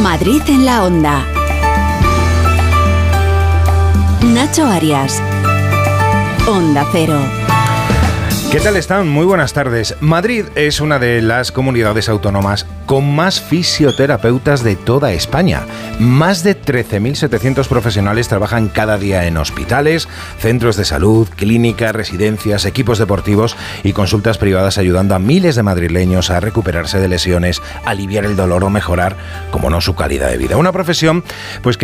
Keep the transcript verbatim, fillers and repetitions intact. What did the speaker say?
Madrid en la Onda. Nacho Arias. Onda Cero. ¿Qué tal están? Muy buenas tardes. Madrid es una de las comunidades autónomas con más fisioterapeutas de toda España. Más de trece mil setecientos profesionales trabajan cada día en hospitales, centros de salud, clínicas, residencias, equipos deportivos y consultas privadas, ayudando a miles de madrileños a recuperarse de lesiones, aliviar el dolor o mejorar, como no, su calidad de vida. Una profesión pues que